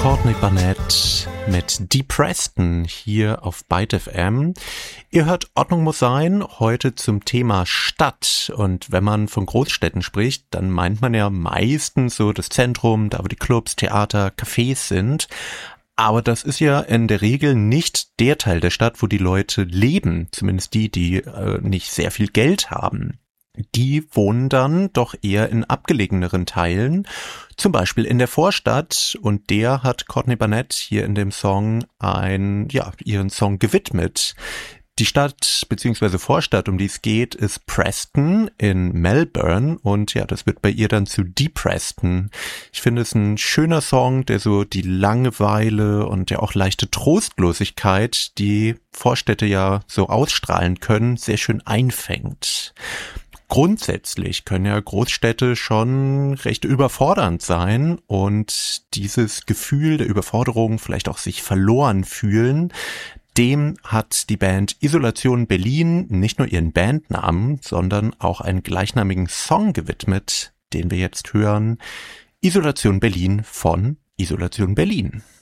Courtney Barnett mit Dee Preston hier auf Byte FM. Ihr hört Ordnung muss sein, heute zum Thema Stadt. Und wenn man von Großstädten spricht, dann meint man ja meistens so das Zentrum, da wo die Clubs, Theater, Cafés sind. Aber das ist ja in der Regel nicht der Teil der Stadt, wo die Leute leben, zumindest die nicht sehr viel Geld haben. Die wohnen dann doch eher in abgelegeneren Teilen, zum Beispiel in der Vorstadt, und der hat Courtney Barnett hier in dem Song ihren Song gewidmet. Die Stadt bzw. Vorstadt, um die es geht, ist Preston in Melbourne, und ja, das wird bei ihr dann zu Dee Preston. Ich finde es ein schöner Song, der so die Langeweile und ja auch leichte Trostlosigkeit, die Vorstädte ja so ausstrahlen können, sehr schön einfängt. Grundsätzlich können ja Großstädte schon recht überfordernd sein, und dieses Gefühl der Überforderung, vielleicht auch sich verloren fühlen, dem hat die Band Isolation Berlin nicht nur ihren Bandnamen, sondern auch einen gleichnamigen Song gewidmet, den wir jetzt hören. Isolation Berlin von Isolation Berlin.